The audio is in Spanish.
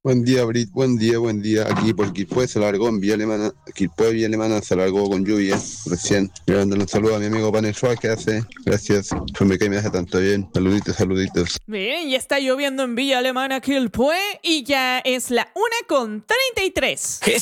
Buen día, Brit, buen día. Aquí por Quilpué se largó en Villa Alemana. Quilpué, Villa Alemana se largó con lluvia recién. Quiero mandarle un saludo a mi amigo Panel Schwartz que hace. Gracias. Pues me cae, me hace tanto bien. Saluditos, saluditos. Bien, ya está lloviendo en Villa Alemana, Quilpué, y ya es la 1:33.